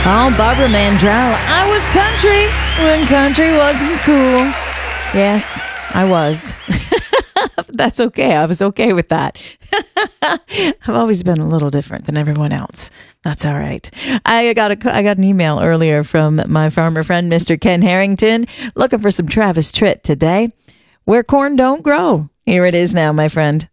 Oh, Barbara Mandrell. I was country when country wasn't cool. Yes, I was. That's okay. I was okay with that. I've always been a little different than everyone else. That's all right. I got an email earlier from my farmer friend, Mr. Ken Harrington, looking for some Travis Tritt today. Where corn don't grow. Here it is now, my friend.